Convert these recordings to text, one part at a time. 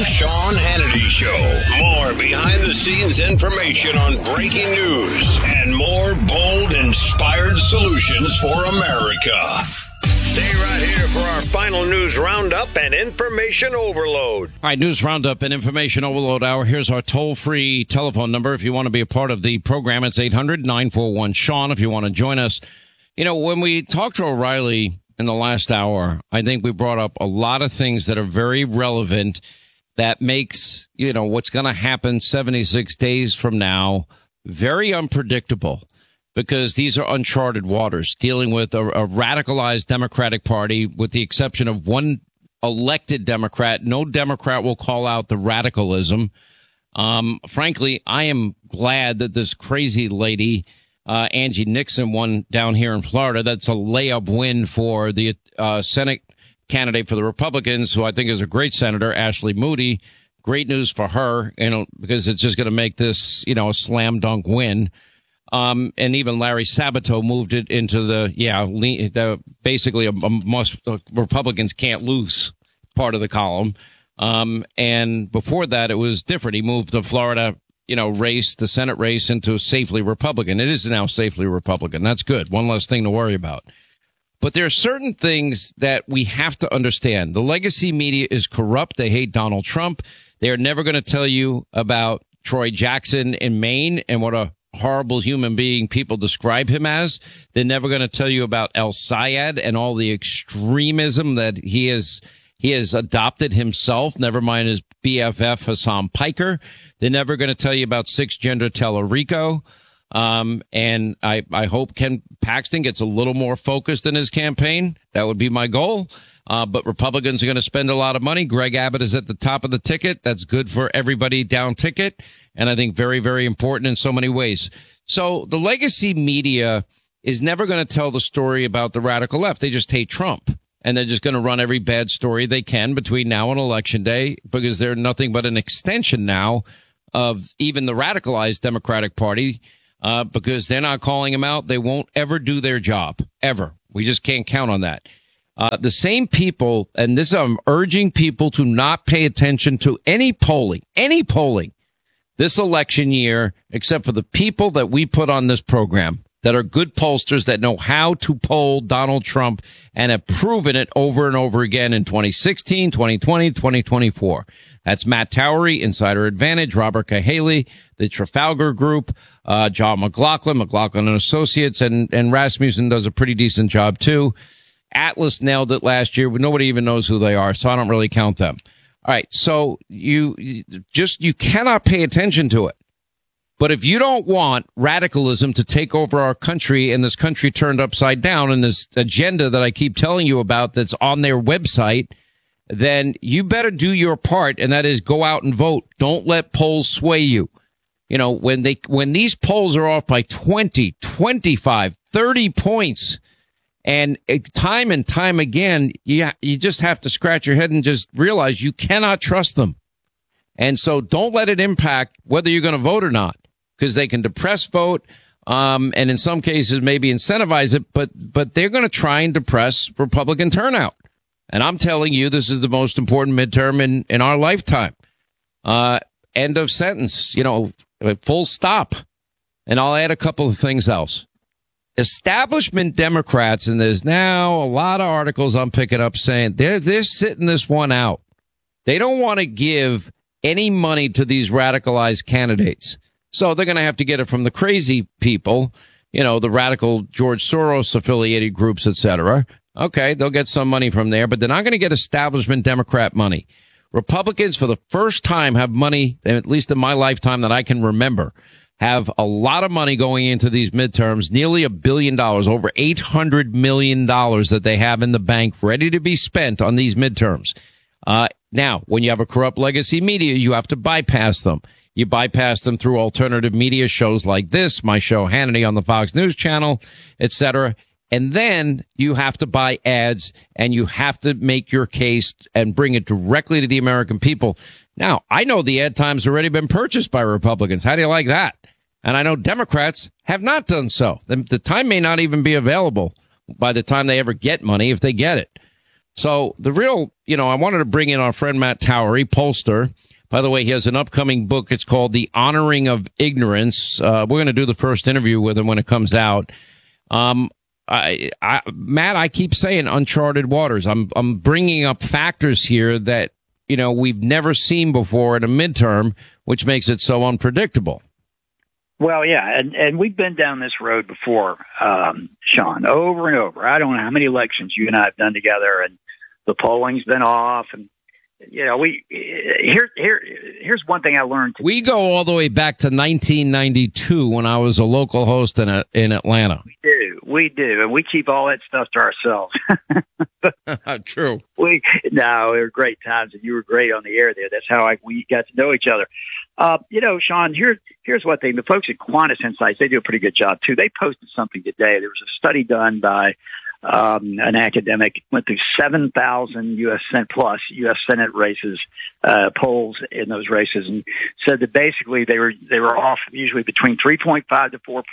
Sean Hannity Show. More behind-the-scenes information on breaking news and more bold, inspired solutions for America. Stay right here for our final news roundup and information overload. All right, news roundup and information overload hour. Here's our toll-free telephone number. If you want to be a part of the program, it's 800-941-SEAN if you want to join us. You know, when we talked to O'Reilly in the last hour, I think we brought up a lot of things that are very relevant that makes, you know, what's going to happen 76 days from now very unpredictable, because these are uncharted waters dealing with a radicalized Democratic Party, with the exception of one elected Democrat. No Democrat will call out the radicalism. Frankly, I am glad that this crazy lady, Angie Nixon, won down here in Florida. That's a layup win for the Senate candidate for the Republicans, who I think is a great senator, Ashley Moody. Great news for her, you know, because it's just going to make this, you know, a slam dunk win. And even Larry Sabato moved it into basically a must, Republicans can't lose part of the column. And before that, it was different. He moved the Florida, you know, race, the Senate race, into safely Republican. It is now safely Republican. That's good. One less thing to worry about. But there are certain things that we have to understand. The legacy media is corrupt. They hate Donald Trump. They're never going to tell you about Troy Jackson in Maine and what a horrible human being people describe him as. They're never going to tell you about El Sayed and all the extremism that he has adopted himself, never mind his BFF Hassan Piker. They're never going to tell you about 6-gender Tellerico. And I hope Ken Paxton gets a little more focused in his campaign. That would be my goal. But Republicans are going to spend a lot of money. Greg Abbott is at the top of the ticket. That's good for everybody down ticket. And I think very, very important in so many ways. So the legacy media is never going to tell the story about the radical left. They just hate Trump. And they're just going to run every bad story they can between now and Election Day, because they're nothing but an extension now of even the radicalized Democratic Party. Because they're not calling them out. They won't ever do their job, ever. We just can't count on that. The same people, and this, I'm urging people to not pay attention to any polling this election year, except for the people that we put on this program that are good pollsters that know how to poll Donald Trump and have proven it over and over again in 2016, 2020, 2024. That's Matt Towery, Insider Advantage, Robert Cahaley, the Trafalgar Group, John McLaughlin and Associates, and Rasmussen does a pretty decent job too. Atlas nailed it last year, but nobody even knows who they are, so I don't really count them. All right, so you cannot pay attention to it. But if you don't want radicalism to take over our country and this country turned upside down, and this agenda that I keep telling you about that's on their website, then you better do your part, and that is go out and vote. Don't let polls sway you. You know, when these polls are off by 20, 25, 30 points, and time again, you just have to scratch your head and just realize you cannot trust them. And so don't let it impact whether you're going to vote or not, because they can depress vote, and in some cases maybe incentivize it, but they're going to try and depress Republican turnout. And I'm telling you, this is the most important midterm in our lifetime. End of sentence, you know, full stop. And I'll add a couple of things else. Establishment Democrats, and there's now a lot of articles I'm picking up saying they're sitting this one out. They don't want to give any money to these radicalized candidates. So they're going to have to get it from the crazy people, you know, the radical George Soros affiliated groups, etc. Okay, they'll get some money from there, but they're not going to get establishment Democrat money. Republicans, for the first time, have money, at least in my lifetime that I can remember, have a lot of money going into these midterms, nearly $1 billion, over $800 million that they have in the bank ready to be spent on these midterms. Now, when you have a corrupt legacy media, you have to bypass them. You bypass them through alternative media shows like this, my show Hannity on the Fox News Channel, etc. And then you have to buy ads, and you have to make your case and bring it directly to the American people. Now, I know the ad time's already been purchased by Republicans. How do you like that? And I know Democrats have not done so. The time may not even be available by the time they ever get money, if they get it. So the real, I wanted to bring in our friend Matt Towery, pollster. By the way, he has an upcoming book. It's called The Honoring of Ignorance. We're going to do the first interview with him when it comes out. Matt, I keep saying uncharted waters. I'm bringing up factors here that, we've never seen before in a midterm, which makes it so unpredictable. Well, yeah, and we've been down this road before, Sean, over and over. I don't know how many elections you and I have done together, and the polling's been off, and here's one thing I learned. We go all the way back to 1992 when I was a local host in Atlanta. We do, and we keep all that stuff to ourselves. True. They were great times, and you were great on the air there. That's how we got to know each other. Sean, here's one thing. The folks at Quantus Insights, they do a pretty good job too. They posted something today. There was a study done by an academic, went through 7,000 U.S. Senate races, polls in those races, and said that basically they were off usually between 3.5 to 4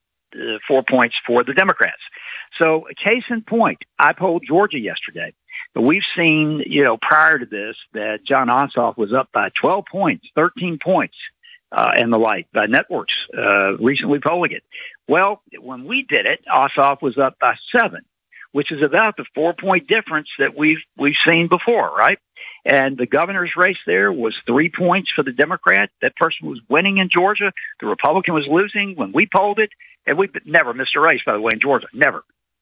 points for the Democrats. So, case in point, I polled Georgia yesterday. We've seen, prior to this, that John Ossoff was up by 12 points, 13 points, and the like by networks recently polling it. Well, when we did it, Ossoff was up by 7, which is about the 4-point difference that we've seen before, right? And the governor's race there was 3 points for the Democrat. That person was winning in Georgia. The Republican was losing when we polled it. And we've never missed a race, by the way, in Georgia. Never.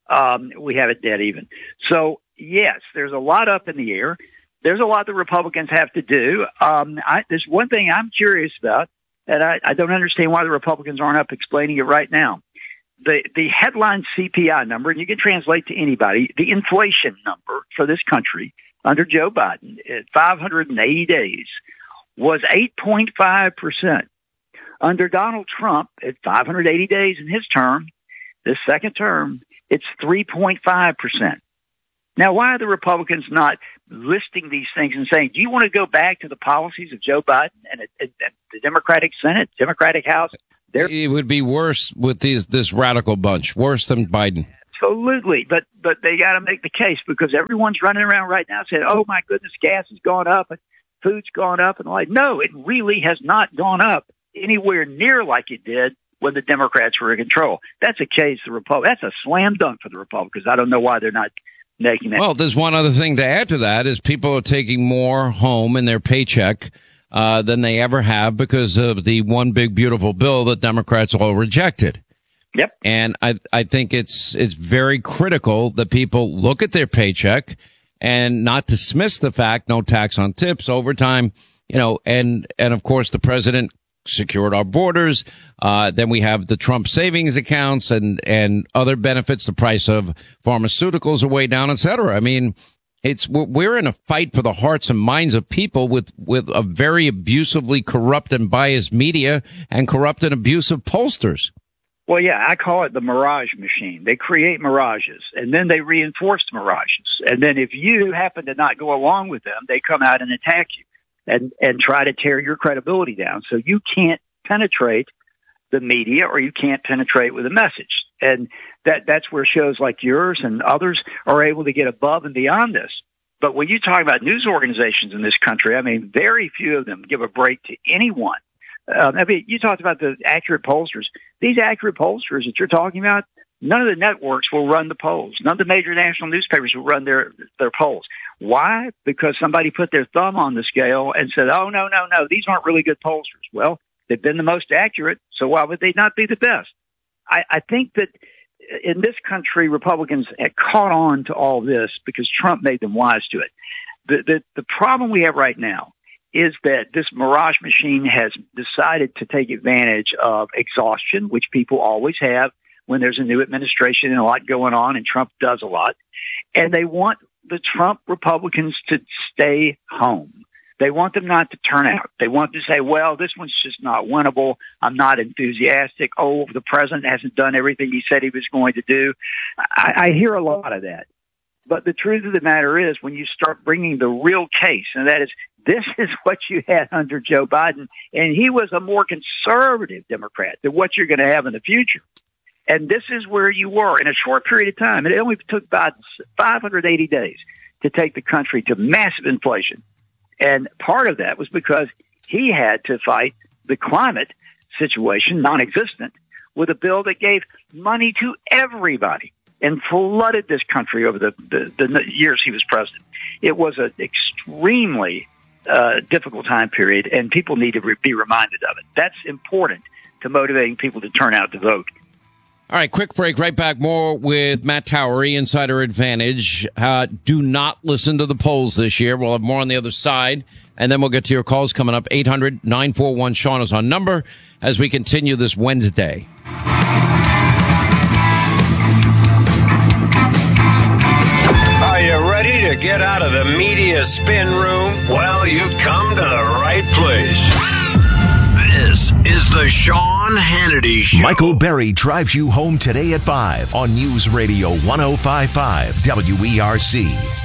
We have it dead even. So, yes, there's a lot up in the air. There's a lot the Republicans have to do. There's one thing I'm curious about, and I don't understand why the Republicans aren't up explaining it right now. The headline CPI number, and you can translate to anybody, the inflation number for this country under Joe Biden at 580 days was 8.5%. Under Donald Trump at 580 days in his term, this second term, it's 3.5%. Now, why are the Republicans not listing these things and saying, do you want to go back to the policies of Joe Biden and the Democratic Senate, Democratic House? It would be worse with this radical bunch, worse than Biden. Absolutely. But they got to make the case because everyone's running around right now saying, oh, my goodness, gas has gone up and food's gone up. And like, no, it really has not gone up anywhere near like it did when the Democrats were in control. That's a case the Republicans. That's a slam dunk for the Republicans. I don't know why they're not making that. Well, there's one other thing to add to that is people are taking more home in their paycheck than they ever have because of the one big beautiful bill that Democrats all rejected. Yep. And I think it's very critical that people look at their paycheck and not dismiss the fact no tax on tips, overtime, and of course the president secured our borders. Then we have the Trump savings accounts and other benefits. The price of pharmaceuticals are way down, et cetera. I mean, we're in a fight for the hearts and minds of people with a very abusively corrupt and biased media and corrupt and abusive pollsters. Well, yeah, I call it the mirage machine. They create mirages, and then they reinforce the mirages. And then if you happen to not go along with them, they come out and attack you and try to tear your credibility down. So you can't penetrate the media or you can't penetrate with a message. And that's where shows like yours and others are able to get above and beyond this. But when you talk about news organizations in this country, I mean, very few of them give a break to anyone. You talked about the accurate pollsters. These accurate pollsters that you're talking about, none of the networks will run the polls. None of the major national newspapers will run their polls. Why? Because somebody put their thumb on the scale and said, oh, no, these aren't really good pollsters. Well, they've been the most accurate, so why would they not be the best? I think that in this country, Republicans had caught on to all this because Trump made them wise to it. The problem we have right now is that this mirage machine has decided to take advantage of exhaustion, which people always have when there's a new administration and a lot going on, and Trump does a lot. And they want the Trump Republicans to stay home. They want them not to turn out. They want to say, well, this one's just not winnable. I'm not enthusiastic. Oh, the president hasn't done everything he said he was going to do. I hear a lot of that. But the truth of the matter is when you start bringing the real case, and that is this is what you had under Joe Biden, and he was a more conservative Democrat than what you're going to have in the future. And this is where you were in a short period of time. And it only took Biden 580 days to take the country to massive inflation. And part of that was because he had to fight the climate situation, non-existent, with a bill that gave money to everybody and flooded this country over the years he was president. It was an extremely difficult time period, and people need to be reminded of it. That's important to motivating people to turn out to vote. All right, quick break. Right back. More with Matt Towery, Insider Advantage. Do not listen to the polls this year. We'll have more on the other side, and then we'll get to your calls coming up. 800-941-SEAN is our number as we continue this Wednesday. Are you ready to get out of the media spin room? Well, you come to the right place. This is the Sean Hannity Show. Michael Berry drives you home today at 5 on News Radio 105.5 WERC.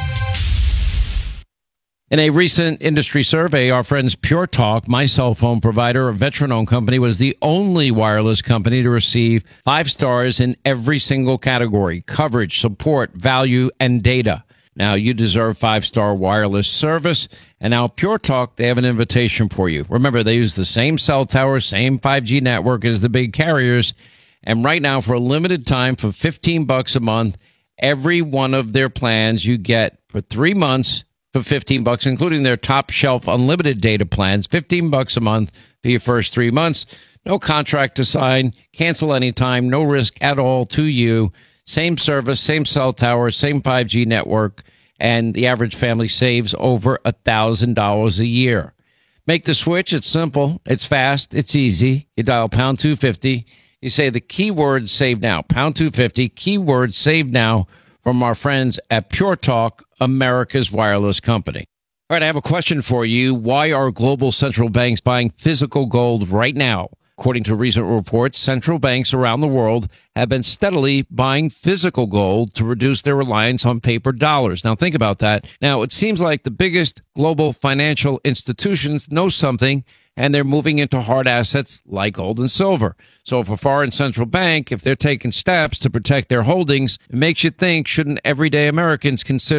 In a recent industry survey, our friends Pure Talk, my cell phone provider, a veteran-owned company, was the only wireless company to receive 5 stars in every single category: coverage, support, value, and data. Now, you deserve 5-star wireless service. And now Pure Talk, they have an invitation for you. Remember, they use the same cell tower, same 5G network as the big carriers. And right now, for a limited time, for $15 a month, every one of their plans you get for 3 months for $15, including their top shelf unlimited data plans, $15 a month for your first 3 months. No contract to sign, cancel anytime, no risk at all to you. Same service, same cell tower, same 5G network, and the average family saves over $1,000 a year. Make the switch. It's simple. It's fast. It's easy. You dial pound 250. You say the keyword save now, pound 250, keyword save now, from our friends at Pure Talk, America's wireless company. All right, I have a question for you. Why are global central banks buying physical gold right now? According to recent reports, central banks around the world have been steadily buying physical gold to reduce their reliance on paper dollars. Now, think about that. Now, it seems like the biggest global financial institutions know something, and they're moving into hard assets like gold and silver. So if a foreign central bank, if they're taking steps to protect their holdings, it makes you think, shouldn't everyday Americans consider